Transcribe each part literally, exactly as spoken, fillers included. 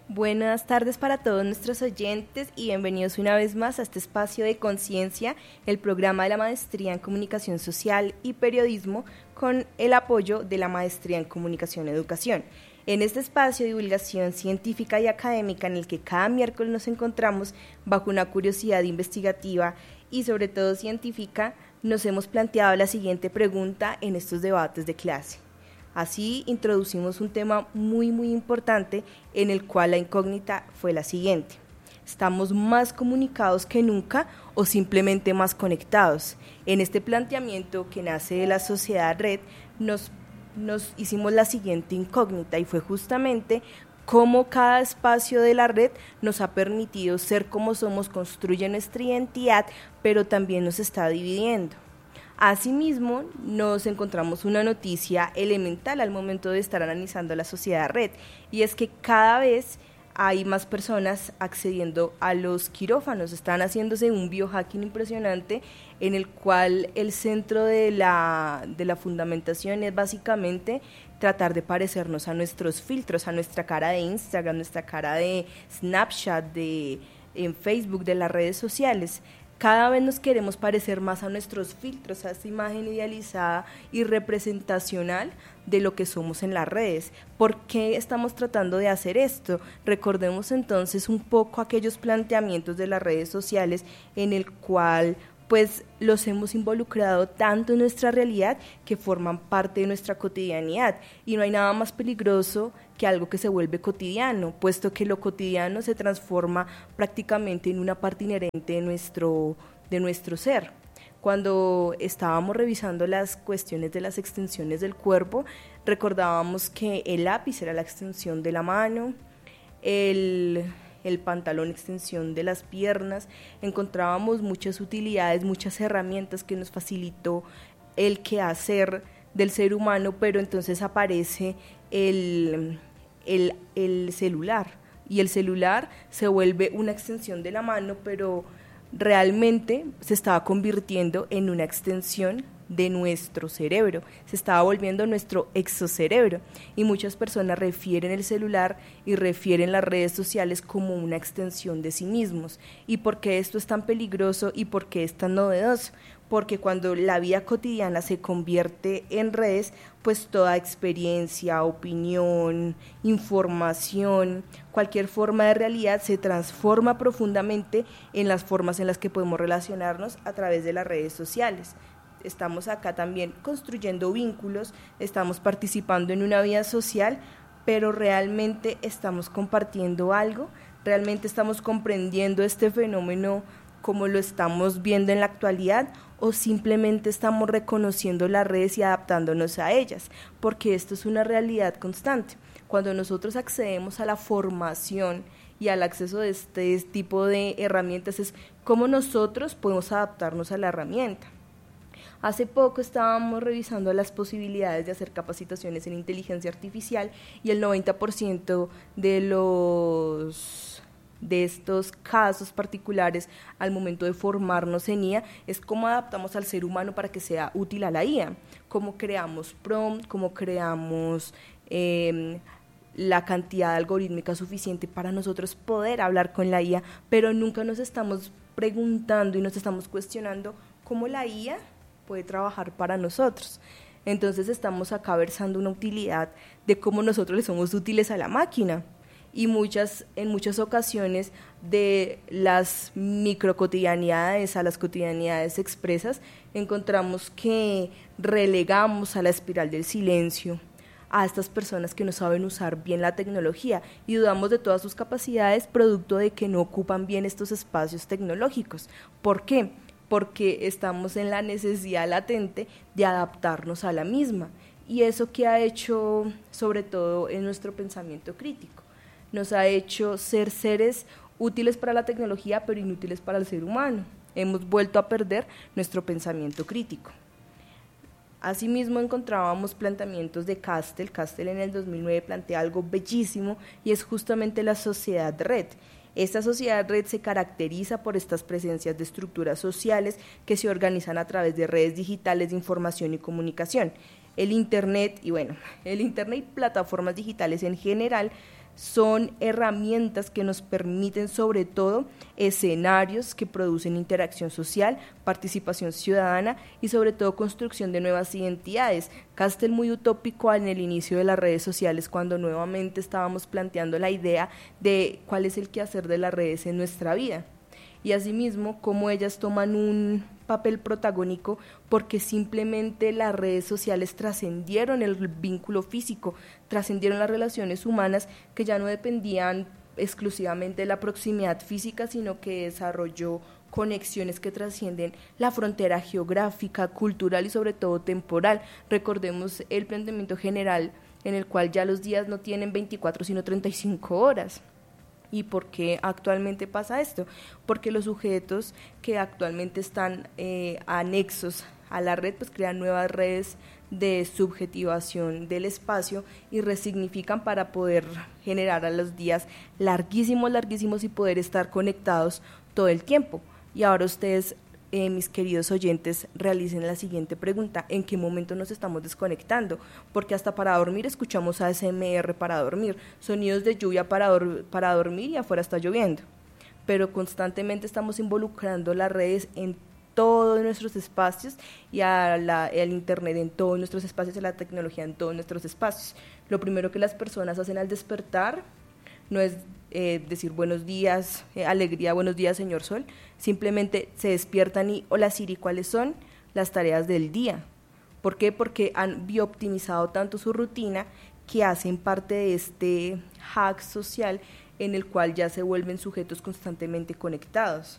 Buenas tardes para todos nuestros oyentes y bienvenidos una vez más a este espacio de Conciencia, el programa de la Maestría en Comunicación Social y Periodismo con el apoyo de la Maestría en Comunicación y Educación. En este espacio de divulgación científica y académica en el que cada miércoles nos encontramos bajo una curiosidad investigativa y sobre todo científica, nos hemos planteado la siguiente pregunta en estos debates de clase. Así introducimos un tema muy muy importante en el cual la incógnita fue la siguiente: ¿estamos más comunicados que nunca o simplemente más conectados? En este planteamiento que nace de la sociedad red nos, nos hicimos la siguiente incógnita y fue justamente cómo cada espacio de la red nos ha permitido ser como somos, construye nuestra identidad, pero también nos está dividiendo. Asimismo, nos encontramos una noticia elemental al momento de estar analizando la sociedad red, y es que cada vez hay más personas accediendo a los quirófanos, están haciéndose un biohacking impresionante en el cual el centro de la, de la fundamentación es básicamente tratar de parecernos a nuestros filtros, a nuestra cara de Instagram, nuestra cara de Snapchat, de en Facebook, de las redes sociales. Cada vez nos queremos parecer más a nuestros filtros, a esta imagen idealizada y representacional de lo que somos en las redes. ¿Por qué estamos tratando de hacer esto? Recordemos entonces un poco aquellos planteamientos de las redes sociales en el cual pues los hemos involucrado tanto en nuestra realidad que forman parte de nuestra cotidianidad, y no hay nada más peligroso que algo que se vuelve cotidiano, puesto que lo cotidiano se transforma prácticamente en una parte inherente de nuestro, de nuestro ser. Cuando estábamos revisando las cuestiones de las extensiones del cuerpo, recordábamos que el lápiz era la extensión de la mano, el... el pantalón extensión de las piernas. Encontrábamos muchas utilidades, muchas herramientas que nos facilitó el quehacer del ser humano, pero entonces aparece el, el, el celular, y el celular se vuelve una extensión de la mano, pero realmente se estaba convirtiendo en una extensión de nuestro cerebro, se estaba volviendo nuestro exocerebro, y muchas personas refieren el celular y refieren las redes sociales como una extensión de sí mismos. ¿Y por qué esto es tan peligroso y por qué es tan novedoso? Porque cuando la vida cotidiana se convierte en redes, pues toda experiencia, opinión, información, cualquier forma de realidad se transforma profundamente en las formas en las que podemos relacionarnos a través de las redes sociales. Estamos acá también construyendo vínculos, estamos participando en una vida social, pero realmente estamos compartiendo algo, realmente estamos comprendiendo este fenómeno como lo estamos viendo en la actualidad, o simplemente estamos reconociendo las redes y adaptándonos a ellas, porque esto es una realidad constante. Cuando nosotros accedemos a la formación y al acceso de este tipo de herramientas, es cómo nosotros podemos adaptarnos a la herramienta. Hace poco estábamos revisando las posibilidades de hacer capacitaciones en inteligencia artificial, y el noventa por ciento de los de estos casos particulares al momento de formarnos en I A es cómo adaptamos al ser humano para que sea útil a la I A, cómo creamos prompt, cómo creamos eh, la cantidad algorítmica suficiente para nosotros poder hablar con la I A, pero nunca nos estamos preguntando y nos estamos cuestionando cómo la I A puede trabajar para nosotros. Entonces estamos acá versando una utilidad de cómo nosotros le somos útiles a la máquina, y muchas, en muchas ocasiones de las microcotidianidades a las cotidianidades expresas, encontramos que relegamos a la espiral del silencio a estas personas que no saben usar bien la tecnología, y dudamos de todas sus capacidades producto de que no ocupan bien estos espacios tecnológicos. ¿Por qué? Porque estamos en la necesidad latente de adaptarnos a la misma, y eso que ha hecho sobre todo en nuestro pensamiento crítico, nos ha hecho ser seres útiles para la tecnología pero inútiles para el ser humano. Hemos vuelto a perder nuestro pensamiento crítico. Asimismo encontrábamos planteamientos de Castel. Castel en el dos mil nueve plantea algo bellísimo, y es justamente la sociedad red. Esta sociedad red se caracteriza por estas presencias de estructuras sociales que se organizan a través de redes digitales de información y comunicación. El Internet y bueno, el Internet y plataformas digitales en general son herramientas que nos permiten sobre todo escenarios que producen interacción social, participación ciudadana y sobre todo construcción de nuevas identidades. Castel muy utópico en el inicio de las redes sociales cuando nuevamente estábamos planteando la idea de cuál es el quehacer de las redes en nuestra vida. Y asimismo cómo ellas toman un papel protagónico porque simplemente las redes sociales trascendieron el vínculo físico, trascendieron las relaciones humanas que ya no dependían exclusivamente de la proximidad física, sino que desarrolló conexiones que trascienden la frontera geográfica, cultural y sobre todo temporal. Recordemos el planteamiento general en el cual ya los días no tienen veinticuatro sino treinta y cinco horas. ¿Y por qué actualmente pasa esto? Porque los sujetos que actualmente están eh, anexos a la red pues crean nuevas redes de subjetivación del espacio y resignifican para poder generar a los días larguísimos, larguísimos y poder estar conectados todo el tiempo. Y ahora ustedes, eh, mis queridos oyentes, realicen la siguiente pregunta: ¿en qué momento nos estamos desconectando? Porque hasta para dormir escuchamos A S M R para dormir, sonidos de lluvia para, dor- para dormir y afuera está lloviendo, pero constantemente estamos involucrando las redes en todos nuestros espacios y a la, al internet en todos nuestros espacios, a la tecnología en todos nuestros espacios. Lo primero que las personas hacen al despertar no es eh, decir buenos días, eh, alegría, buenos días señor sol, simplemente se despiertan y hola Siri, ¿cuáles son las tareas del día? ¿Por qué? Porque han biooptimizado tanto su rutina que hacen parte de este hack social en el cual ya se vuelven sujetos constantemente conectados.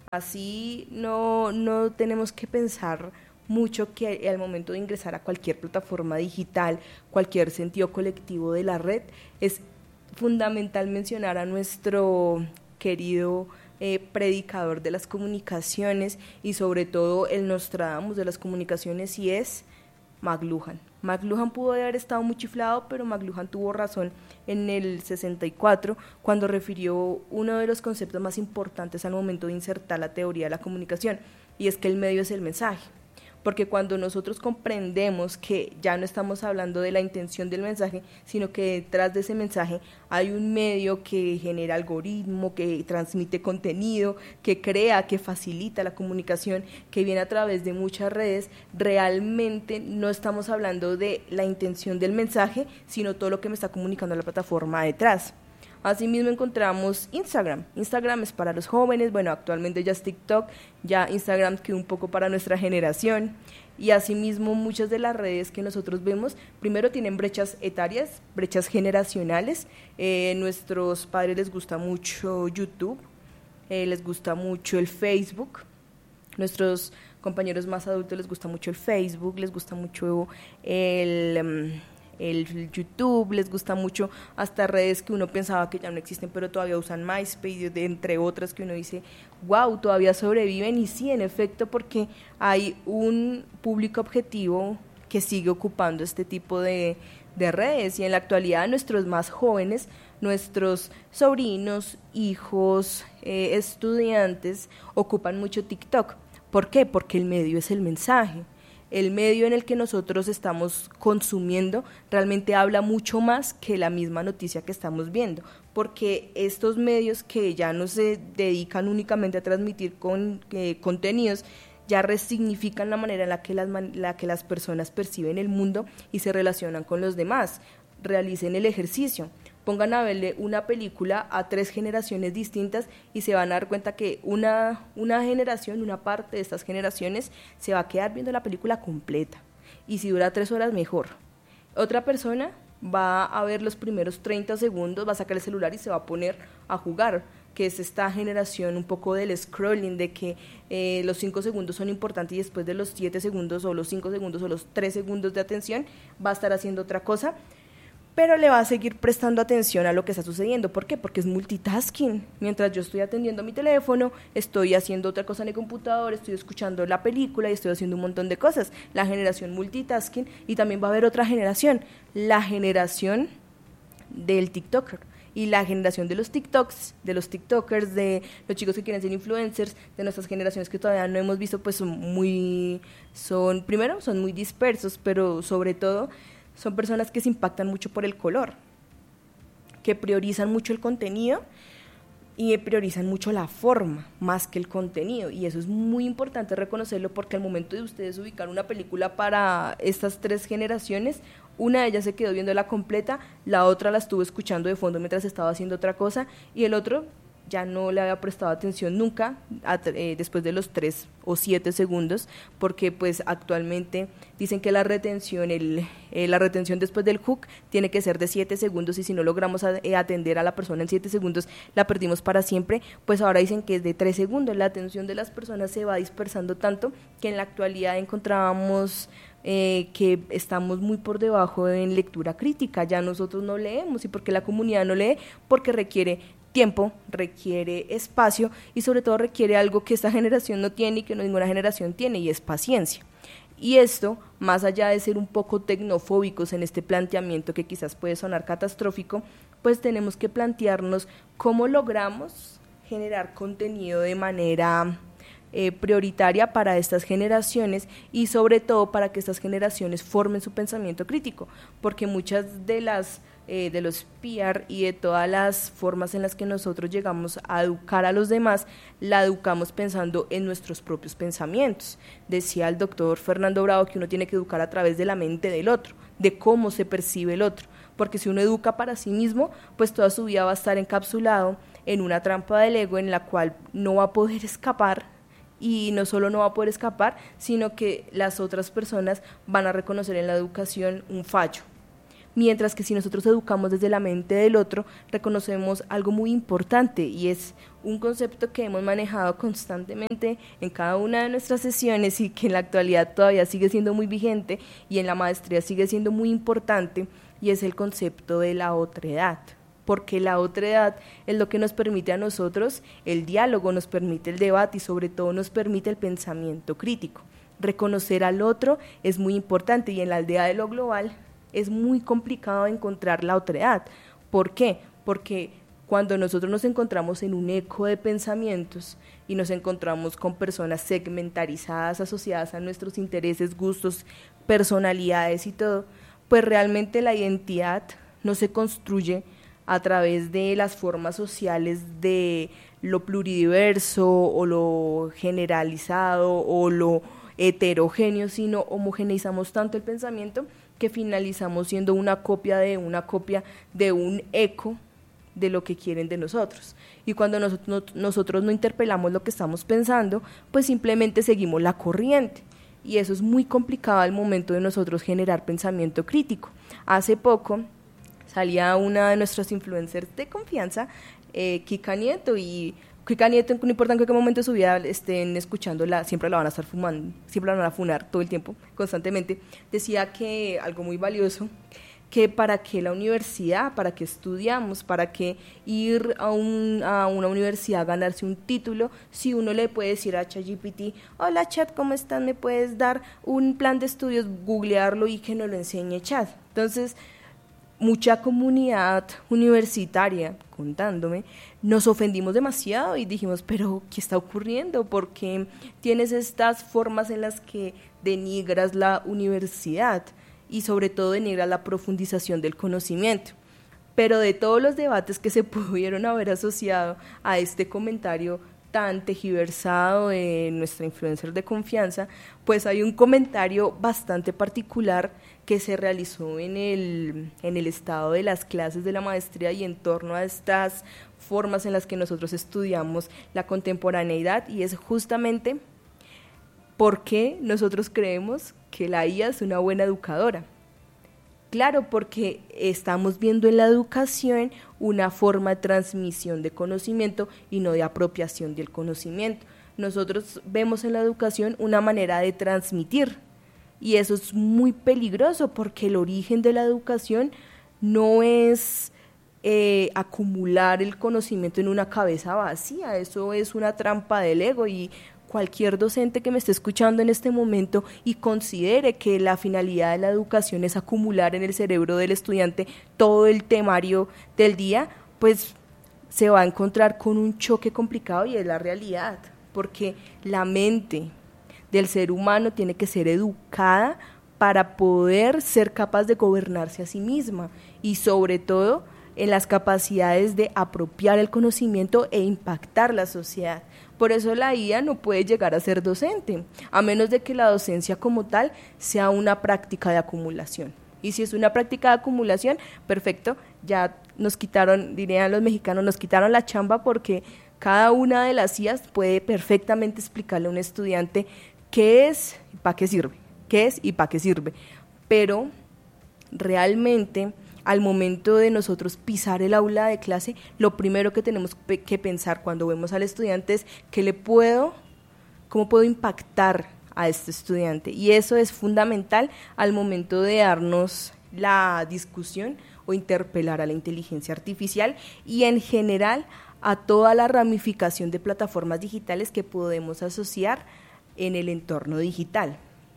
Así no, no tenemos que pensar mucho que al momento de ingresar a cualquier plataforma digital, cualquier sentido colectivo de la red, es fundamental mencionar a nuestro querido eh, predicador de las comunicaciones y sobre todo el Nostradamus de las comunicaciones, y es McLuhan. McLuhan pudo haber estado muy chiflado, pero McLuhan tuvo razón en el sesenta y cuatro cuando refirió uno de los conceptos más importantes al momento de insertar la teoría de la comunicación, y es que el medio es el mensaje. Porque cuando nosotros comprendemos que ya no estamos hablando de la intención del mensaje, sino que detrás de ese mensaje hay un medio que genera algoritmo, que transmite contenido, que crea, que facilita la comunicación, que viene a través de muchas redes, realmente no estamos hablando de la intención del mensaje, sino todo lo que me está comunicando la plataforma detrás. Asimismo encontramos Instagram. Instagram es para los jóvenes, bueno, actualmente ya es TikTok, ya Instagram quedó un poco para nuestra generación, y asimismo muchas de las redes que nosotros vemos, primero tienen brechas etarias, brechas generacionales. Eh, nuestros padres les gusta mucho YouTube, eh, les gusta mucho el Facebook, nuestros compañeros más adultos les gusta mucho el Facebook, les gusta mucho el... Um, el YouTube, les gusta mucho hasta redes que uno pensaba que ya no existen, pero todavía usan MySpace, entre otras que uno dice, wow, todavía sobreviven, y sí, en efecto, porque hay un público objetivo que sigue ocupando este tipo de, de redes, y en la actualidad nuestros más jóvenes, nuestros sobrinos, hijos, eh, estudiantes, ocupan mucho TikTok. ¿Por qué? Porque el medio es el mensaje. El medio en el que nosotros estamos consumiendo realmente habla mucho más que la misma noticia que estamos viendo, porque estos medios que ya no se dedican únicamente a transmitir con, eh, contenidos, ya resignifican la manera en la que, las, la que las personas perciben el mundo y se relacionan con los demás. Realicen el ejercicio. Pongan a verle una película a tres generaciones distintas y se van a dar cuenta que una, una generación, una parte de estas generaciones se va a quedar viendo la película completa, y si dura tres horas mejor. Otra persona va a ver los primeros treinta segundos, va a sacar el celular y se va a poner a jugar, que es esta generación un poco del scrolling, de que eh, los cinco segundos son importantes y después de los siete segundos o los cinco segundos o los tres segundos de atención va a estar haciendo otra cosa, pero le va a seguir prestando atención a lo que está sucediendo. ¿Por qué? Porque es multitasking. Mientras yo estoy atendiendo mi teléfono, estoy haciendo otra cosa en el computador, estoy escuchando la película y estoy haciendo un montón de cosas. La generación multitasking, y también va a haber otra generación, la generación del TikToker. Y la generación de los TikToks, de los TikTokers, de los chicos que quieren ser influencers, de nuestras generaciones que todavía no hemos visto, pues son muy, son, primero, son muy dispersos, pero sobre todo son personas que se impactan mucho por el color, que priorizan mucho el contenido y priorizan mucho la forma más que el contenido, y eso es muy importante reconocerlo, porque al momento de ustedes ubicar una película para estas tres generaciones, una de ellas se quedó viéndola completa, la otra la estuvo escuchando de fondo mientras estaba haciendo otra cosa, y el otro ya no le había prestado atención nunca a, eh, después de los tres o siete segundos, porque pues actualmente dicen que la retención, el, eh, la retención después del hook tiene que ser de siete segundos, y si no logramos a, eh, atender a la persona en siete segundos, la perdimos para siempre. Pues ahora dicen que es de tres segundos, la atención de las personas se va dispersando tanto que en la actualidad encontrábamos Eh, que estamos muy por debajo en lectura crítica, ya nosotros no leemos. ¿Y por qué la comunidad no lee? Porque requiere tiempo, requiere espacio y sobre todo requiere algo que esta generación no tiene y que no ninguna generación tiene, y es paciencia. Y esto, más allá de ser un poco tecnofóbicos en este planteamiento que quizás puede sonar catastrófico, pues tenemos que plantearnos cómo logramos generar contenido de manera Eh, prioritaria para estas generaciones, y sobre todo para que estas generaciones formen su pensamiento crítico, porque muchas de las eh, de los P R y de todas las formas en las que nosotros llegamos a educar a los demás, la educamos pensando en nuestros propios pensamientos. Decía el doctor Fernando Bravo que uno tiene que educar a través de la mente del otro, de cómo se percibe el otro, porque si uno educa para sí mismo, pues toda su vida va a estar encapsulado en una trampa del ego en la cual no va a poder escapar. Y no solo no va a poder escapar, sino que las otras personas van a reconocer en la educación un fallo. Mientras que si nosotros educamos desde la mente del otro, reconocemos algo muy importante, y es un concepto que hemos manejado constantemente en cada una de nuestras sesiones y que en la actualidad todavía sigue siendo muy vigente y en la maestría sigue siendo muy importante, y es el concepto de la otredad. Porque la otredad es lo que nos permite a nosotros el diálogo, nos permite el debate y sobre todo nos permite el pensamiento crítico. Reconocer al otro es muy importante, y en la aldea de lo global es muy complicado encontrar la otredad. ¿Por qué? Porque cuando nosotros nos encontramos en un eco de pensamientos y nos encontramos con personas segmentarizadas, asociadas a nuestros intereses, gustos, personalidades y todo, pues realmente la identidad no se construye a través de las formas sociales de lo pluridiverso o lo generalizado o lo heterogéneo, sino homogeneizamos tanto el pensamiento que finalizamos siendo una copia de una copia de un eco de lo que quieren de nosotros. Y cuando nosotros, nosotros no interpelamos lo que estamos pensando, pues simplemente seguimos la corriente. Y eso es muy complicado al momento de nosotros generar pensamiento crítico. Hace poco salía una de nuestras influencers de confianza, eh, Kika Nieto, y Kika Nieto, no importa en qué momento de su vida estén escuchándola, siempre la van a estar fumando, siempre la van a funar todo el tiempo, constantemente. Decía que algo muy valioso, que para qué la universidad, para qué estudiamos, para qué ir a, un, a una universidad a ganarse un título, si uno le puede decir a ChatGPT, hola Chat, ¿cómo estás? ¿Me puedes dar un plan de estudios? Googlearlo y que nos lo enseñe Chat. Entonces, mucha comunidad universitaria, contándome, nos ofendimos demasiado y dijimos, pero ¿qué está ocurriendo? ¿Por qué tienes estas formas en las que denigras la universidad? Y sobre todo denigras la profundización del conocimiento. Pero de todos los debates que se pudieron haber asociado a este comentario tan tejiversado de nuestra influencer de confianza, pues hay un comentario bastante particular que se realizó en el, en el estado de las clases de la maestría y en torno a estas formas en las que nosotros estudiamos la contemporaneidad, y es justamente por qué nosotros creemos que la I A es una buena educadora. Claro, porque estamos viendo en la educación una forma de transmisión de conocimiento y no de apropiación del conocimiento. Nosotros vemos en la educación una manera de transmitir, y eso es muy peligroso porque el origen de la educación no es eh, acumular el conocimiento en una cabeza vacía, eso es una trampa del ego. Y cualquier docente que me esté escuchando en este momento y considere que la finalidad de la educación es acumular en el cerebro del estudiante todo el temario del día, pues se va a encontrar con un choque complicado, y es la realidad, porque la mente del ser humano tiene que ser educada para poder ser capaz de gobernarse a sí misma, y sobre todo en las capacidades de apropiar el conocimiento e impactar la sociedad. Por eso la I A no puede llegar a ser docente, a menos de que la docencia como tal sea una práctica de acumulación. Y si es una práctica de acumulación, perfecto, ya nos quitaron, dirían los mexicanos, nos quitaron la chamba, porque cada una de las I As puede perfectamente explicarle a un estudiante qué es y para qué sirve, qué es y para qué sirve. Pero realmente, al momento de nosotros pisar el aula de clase, lo primero que tenemos que pensar cuando vemos al estudiante es ¿qué le puedo, cómo puedo impactar a este estudiante? Y eso es fundamental al momento de darnos la discusión o interpelar a la inteligencia artificial y en general a toda la ramificación de plataformas digitales que podemos asociar en el entorno digital.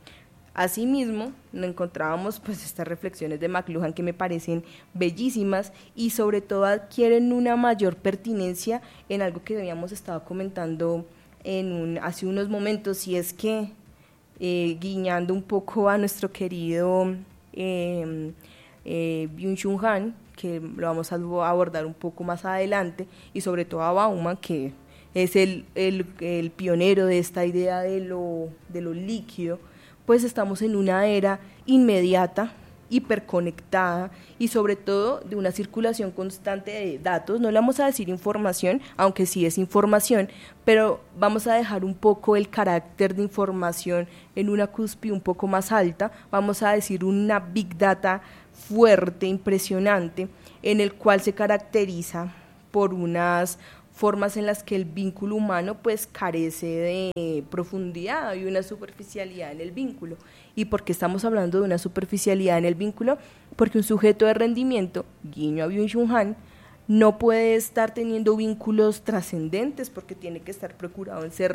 Asimismo, nos encontrábamos pues estas reflexiones de McLuhan que me parecen bellísimas y sobre todo adquieren una mayor pertinencia en algo que habíamos estado comentando en un, hace unos momentos, y es que eh, guiñando un poco a nuestro querido eh, eh, Byung-Chul Han, que lo vamos a abordar un poco más adelante, y sobre todo a Bauman, que es el, el, el pionero de esta idea de lo, de lo líquido, pues estamos en una era inmediata, hiperconectada y sobre todo de una circulación constante de datos. No le vamos a decir información, aunque sí es información, pero vamos a dejar un poco el carácter de información en una cúspide un poco más alta, vamos a decir una big data fuerte, impresionante, en el cual se caracteriza por unas formas en las que el vínculo humano pues carece de profundidad y una superficialidad en el vínculo. ¿Y por qué estamos hablando de una superficialidad en el vínculo? Porque un sujeto de rendimiento, guiño a Byung-Chul Han, no puede estar teniendo vínculos trascendentes porque tiene que estar procurado en ser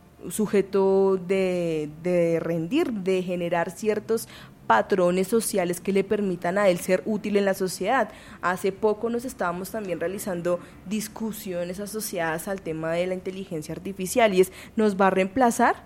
sujeto de, de rendir, de generar ciertos patrones sociales que le permitan a él ser útil en la sociedad. Hace poco nos estábamos también realizando discusiones asociadas al tema de la inteligencia artificial y es, ¿nos va a reemplazar?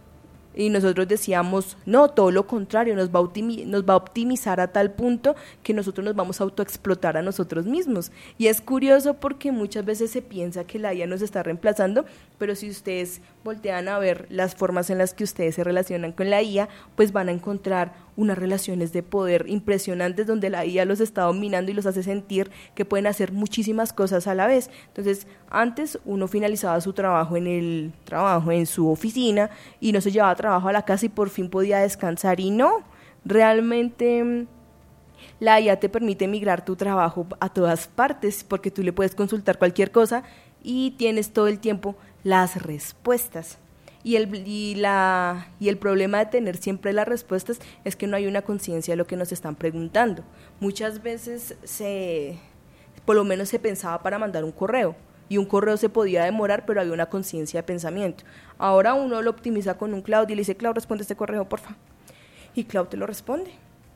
Y nosotros decíamos, no, todo lo contrario, nos va, a optimi- nos va a optimizar a tal punto que nosotros nos vamos a autoexplotar a nosotros mismos. Y es curioso porque muchas veces se piensa que la I A nos está reemplazando, pero si ustedes voltean a ver las formas en las que ustedes se relacionan con la I A, pues van a encontrar unas relaciones de poder impresionantes donde la I A los está dominando y los hace sentir que pueden hacer muchísimas cosas a la vez. Entonces, antes uno finalizaba su trabajo en el trabajo, en su oficina, y no se llevaba trabajo a la casa y por fin podía descansar, y no, realmente la I A te permite migrar tu trabajo a todas partes porque tú le puedes consultar cualquier cosa y tienes todo el tiempo las respuestas. Y el, y, la, y el problema de tener siempre las respuestas es que no hay una conciencia de lo que nos están preguntando. Muchas veces, se, por lo menos se pensaba para mandar un correo, y un correo se podía demorar, pero había una conciencia de pensamiento. Ahora uno lo optimiza con un Cloud y le dice, Cloud, responde este correo, porfa. Y Cloud te lo responde.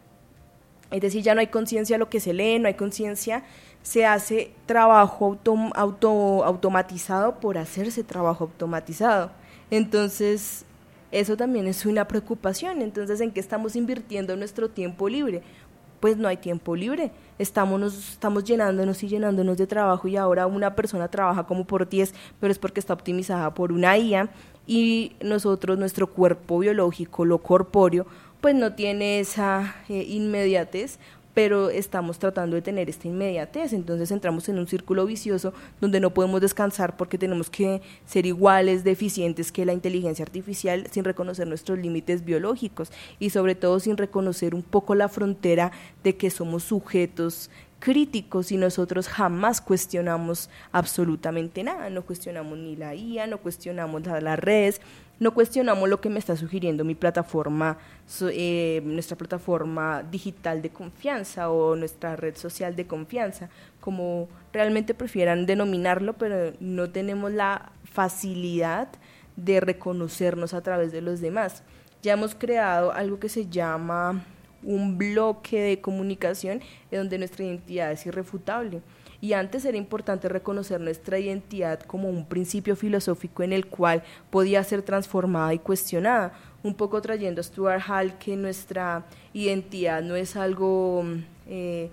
Es decir, ya no hay conciencia de lo que se lee, no hay conciencia, se hace trabajo auto, auto, automatizado por hacerse trabajo automatizado. Entonces, eso también es una preocupación. Entonces, ¿en qué estamos invirtiendo nuestro tiempo libre? Pues no hay tiempo libre, estamos, nos, estamos llenándonos y llenándonos de trabajo, y ahora una persona trabaja como por diez, pero es porque está optimizada por una I A, y nosotros, nuestro cuerpo biológico, lo corpóreo, pues no tiene esa eh, inmediatez, pero estamos tratando de tener esta inmediatez. Entonces entramos en un círculo vicioso donde no podemos descansar porque tenemos que ser iguales de eficientes que la inteligencia artificial sin reconocer nuestros límites biológicos y sobre todo sin reconocer un poco la frontera de que somos sujetos críticos y nosotros jamás cuestionamos absolutamente nada, no cuestionamos ni la I A, no cuestionamos las redes, no cuestionamos lo que me está sugiriendo mi plataforma, eh, nuestra plataforma digital de confianza o nuestra red social de confianza, como realmente prefieran denominarlo, pero no tenemos la facilidad de reconocernos a través de los demás. Ya hemos creado algo que se llama un bloque de comunicación en donde nuestra identidad es irrefutable. Y antes era importante reconocer nuestra identidad como un principio filosófico en el cual podía ser transformada y cuestionada, un poco trayendo a Stuart Hall que nuestra identidad no es algo eh,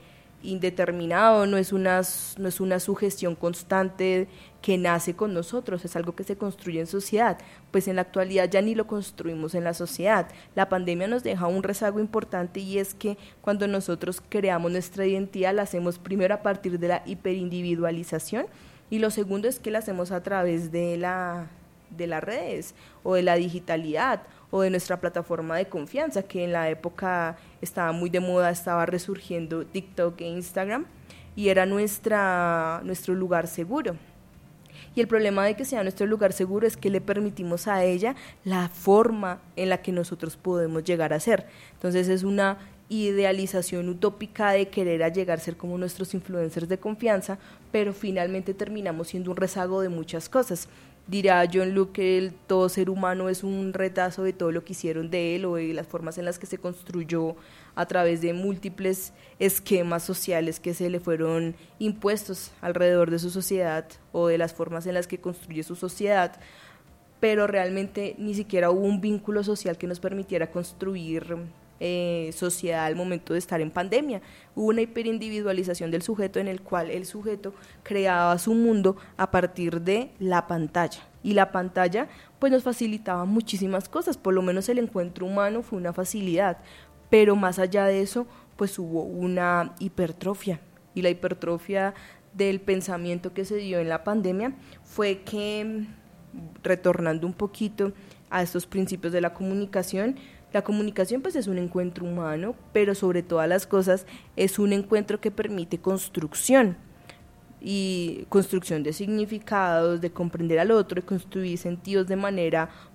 indeterminado, no es una, no es una sugestión constante que nace con nosotros, es algo que se construye en sociedad, pues en la actualidad ya ni lo construimos en la sociedad. La pandemia nos deja un rezago importante y es que cuando nosotros creamos nuestra identidad la hacemos primero a partir de la hiperindividualización y lo segundo es que la hacemos a través de la de las redes o de la digitalidad o de nuestra plataforma de confianza, que en la época estaba muy de moda, estaba resurgiendo TikTok e Instagram y era nuestra, nuestro lugar seguro. Y el problema de que sea nuestro lugar seguro es que le permitimos a ella la forma en la que nosotros podemos llegar a ser. Entonces es una idealización utópica de querer a llegar a ser como nuestros influencers de confianza, pero finalmente terminamos siendo un rezago de muchas cosas. Dirá John Locke que el, todo ser humano es un retazo de todo lo que hicieron de él o de las formas en las que se construyó a través de múltiples esquemas sociales que se le fueron impuestos alrededor de su sociedad o de las formas en las que construye su sociedad, pero realmente ni siquiera hubo un vínculo social que nos permitiera construir Eh, sociedad al momento de estar en pandemia. Hubo una hiperindividualización del sujeto en el cual el sujeto creaba su mundo a partir de la pantalla y la pantalla pues nos facilitaba muchísimas cosas, por lo menos el encuentro humano fue una facilidad, pero más allá de eso pues hubo una hipertrofia y la hipertrofia del pensamiento que se dio en la pandemia fue que, retornando un poquito a estos principios de la comunicación, la comunicación pues es un encuentro humano, pero sobre todas las cosas es un encuentro que permite construcción y construcción de significados, de comprender al otro, de construir sentidos de manera